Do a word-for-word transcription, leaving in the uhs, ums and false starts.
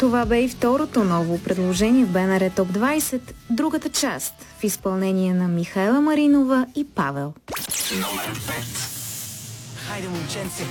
Това бе и второто ново предложение в БНР Топ двайсет, другата част в изпълнение на Михайла Маринова и Павел. Номер пет. Хайде, момченце,